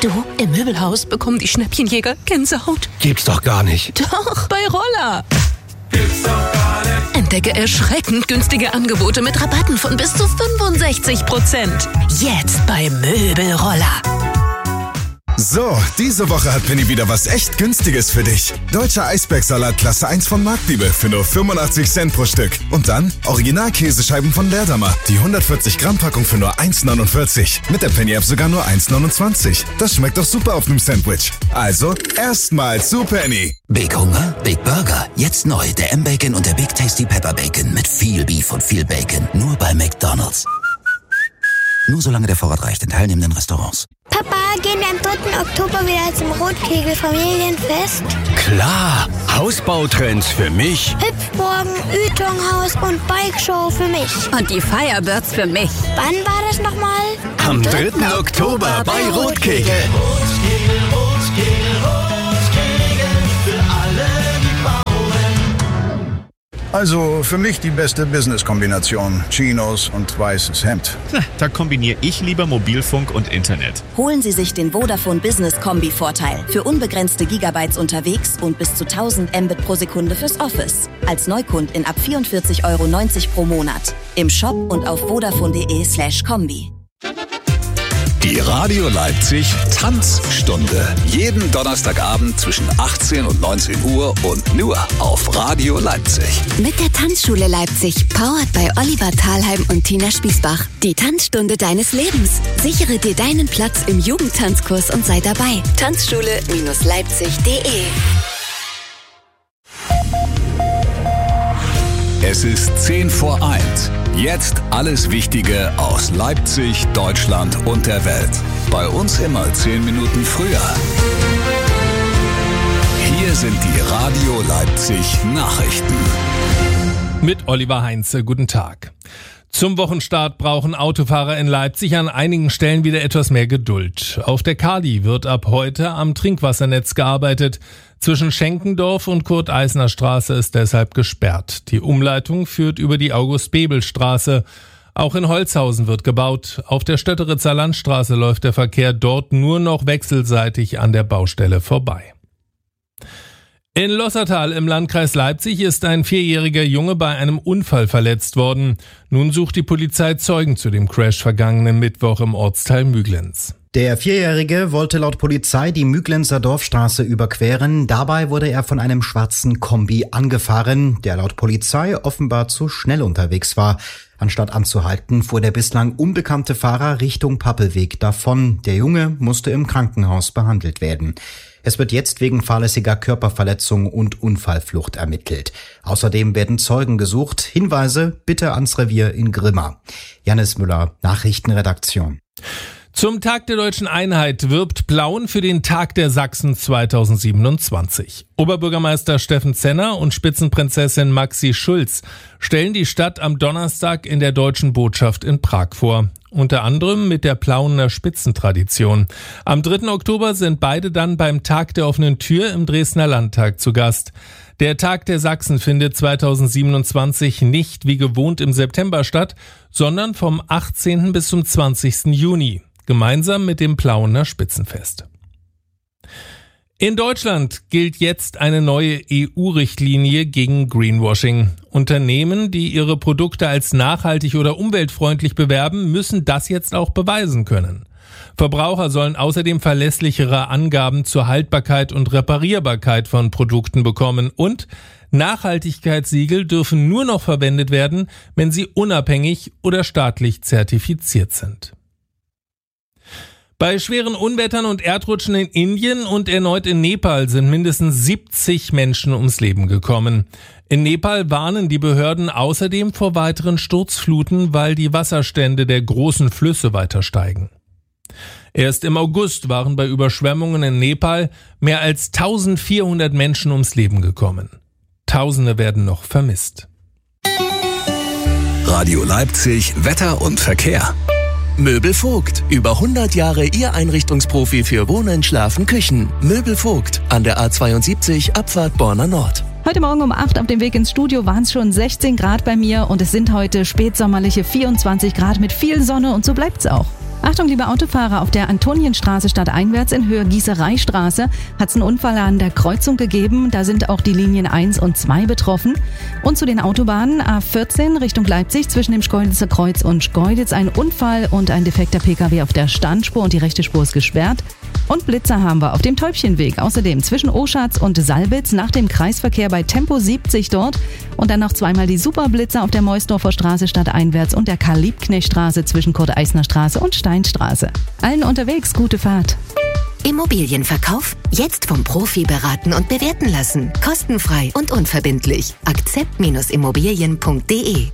Du, im Möbelhaus bekommen die Schnäppchenjäger Gänsehaut. Gibt's doch gar nicht. Doch, bei Roller. Gibt's doch gar nicht. Entdecke erschreckend günstige Angebote mit Rabatten von bis zu 65%. Jetzt bei Möbelroller. So, diese Woche hat Penny wieder was echt Günstiges für dich. Deutscher Eisbergsalat Klasse 1 von Marktliebe für nur 85 Cent pro Stück. Und dann Original-Käsescheiben von Leerdammer. Die 140 Gramm Packung für nur 1,49. Mit der Penny-App sogar nur 1,29. Das schmeckt doch super auf einem Sandwich. Also, erstmal zu Penny. Big Hunger, Big Burger. Jetzt neu, der M-Bacon und der Big Tasty Pepper Bacon. Mit viel Beef und viel Bacon. Nur bei McDonald's. Nur solange der Vorrat reicht in teilnehmenden Restaurants. Papa, gehen wir am 3. Oktober wieder zum Rotkegel-Familienfest? Klar, Hausbautrends für mich. Hüpfburgen, Ytonghaus und Bikeshow für mich. Und die Firebirds für mich. Wann war das nochmal? Am 3. Oktober bei Rotkegel. Rotkegel, Rotkegel, Rotkegel, für alle, die bauen. Also für mich die beste Business-Kombination. Chinos und weißes Hemd. Da kombiniere ich lieber Mobilfunk und Internet. Holen Sie sich den Vodafone Business Kombi-Vorteil. Für unbegrenzte Gigabytes unterwegs und bis zu 1000 Mbit pro Sekunde fürs Office. Als Neukundin ab 44,90 € pro Monat. Im Shop und auf vodafone.de/kombi. Die Radio Leipzig Tanzstunde. Jeden Donnerstagabend zwischen 18 und 19 Uhr und nur auf Radio Leipzig. Mit der Tanzschule Leipzig, powered bei Oliver Thalheim und Tina Spießbach. Die Tanzstunde deines Lebens. Sichere dir deinen Platz im Jugendtanzkurs und sei dabei. Tanzschule-leipzig.de. Es ist 10 vor 1. Jetzt alles Wichtige aus Leipzig, Deutschland und der Welt. Bei uns immer 10 Minuten früher. Hier sind die Radio Leipzig Nachrichten. Mit Oliver Heinze, guten Tag. Zum Wochenstart brauchen Autofahrer in Leipzig an einigen Stellen wieder etwas mehr Geduld. Auf der Kali wird ab heute am Trinkwassernetz gearbeitet. Zwischen Schenkendorf und Kurt-Eisner-Straße ist deshalb gesperrt. Die Umleitung führt über die August-Bebel-Straße. Auch in Holzhausen wird gebaut. Auf der Stötteritzer Landstraße läuft der Verkehr dort nur noch wechselseitig an der Baustelle vorbei. In Lossertal im Landkreis Leipzig ist ein 4-jähriger Junge bei einem Unfall verletzt worden. Nun sucht die Polizei Zeugen zu dem Crash vergangenen Mittwoch im Ortsteil Müglenz. Der 4-Jährige wollte laut Polizei die Müglenzer Dorfstraße überqueren. Dabei wurde er von einem schwarzen Kombi angefahren, der laut Polizei offenbar zu schnell unterwegs war. Anstatt anzuhalten, fuhr der bislang unbekannte Fahrer Richtung Pappelweg davon. Der Junge musste im Krankenhaus behandelt werden. Es wird jetzt wegen fahrlässiger Körperverletzung und Unfallflucht ermittelt. Außerdem werden Zeugen gesucht. Hinweise bitte ans Revier in Grimma. Jannis Müller, Nachrichtenredaktion. Zum Tag der Deutschen Einheit wirbt Plauen für den Tag der Sachsen 2027. Oberbürgermeister Steffen Zenner und Spitzenprinzessin Maxi Schulz stellen die Stadt am Donnerstag in der Deutschen Botschaft in Prag vor. Unter anderem mit der Plauener Spitzentradition. Am 3. Oktober sind beide dann beim Tag der offenen Tür im Dresdner Landtag zu Gast. Der Tag der Sachsen findet 2027 nicht wie gewohnt im September statt, sondern vom 18. bis zum 20. Juni. Gemeinsam mit dem Plauener Spitzenfest. In Deutschland gilt jetzt eine neue EU-Richtlinie gegen Greenwashing. Unternehmen, die ihre Produkte als nachhaltig oder umweltfreundlich bewerben, müssen das jetzt auch beweisen können. Verbraucher sollen außerdem verlässlichere Angaben zur Haltbarkeit und Reparierbarkeit von Produkten bekommen und Nachhaltigkeitssiegel dürfen nur noch verwendet werden, wenn sie unabhängig oder staatlich zertifiziert sind. Bei schweren Unwettern und Erdrutschen in Indien und erneut in Nepal sind mindestens 70 Menschen ums Leben gekommen. In Nepal warnen die Behörden außerdem vor weiteren Sturzfluten, weil die Wasserstände der großen Flüsse weiter steigen. Erst im August waren bei Überschwemmungen in Nepal mehr als 1400 Menschen ums Leben gekommen. Tausende werden noch vermisst. Radio Leipzig Wetter und Verkehr. Möbel Vogt. Über 100 Jahre Ihr Einrichtungsprofi für Wohnen, Schlafen, Küchen. Möbel Vogt. An der A72 Abfahrt Borna Nord. Heute Morgen um 8 auf dem Weg ins Studio waren es schon 16 Grad bei mir und es sind heute spätsommerliche 24 Grad mit viel Sonne und so bleibt's auch. Achtung, liebe Autofahrer, auf der Antonienstraße stadteinwärts in Höhe Gießereistraße hat es einen Unfall an der Kreuzung gegeben. Da sind auch die Linien 1 und 2 betroffen. Und zu den Autobahnen A14 Richtung Leipzig zwischen dem Schkeuditzer Kreuz und Schkeuditz ein Unfall und ein defekter Pkw auf der Standspur und die rechte Spur ist gesperrt. Und Blitzer haben wir auf dem Täubchenweg. Außerdem zwischen Oschatz und Salbitz nach dem Kreisverkehr bei Tempo 70 dort. Und dann noch zweimal die Superblitzer auf der Meusdorfer Straße stadteinwärts und der Karl-Liebknecht-Straße zwischen Kurt-Eisner-Straße und Steinstraße. Allen unterwegs gute Fahrt. Immobilienverkauf? Jetzt vom Profi beraten und bewerten lassen. Kostenfrei und unverbindlich. Akzept-immobilien.de.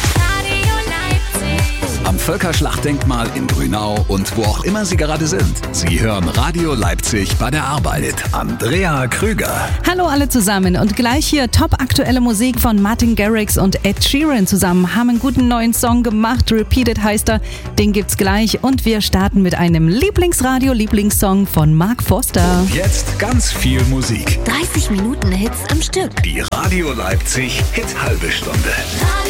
Am Völkerschlachtdenkmal in Grünau und wo auch immer Sie gerade sind. Sie hören Radio Leipzig bei der Arbeit mit Andrea Krüger. Hallo alle zusammen und gleich hier top aktuelle Musik von Martin Garrix und Ed Sheeran zusammen. Haben einen guten neuen Song gemacht, Repeated heißt er. Den gibt's gleich und wir starten mit einem Lieblingssong von Mark Forster. Und jetzt ganz viel Musik. 30 Minuten Hits am Stück. Die Radio Leipzig Hit halbe Stunde.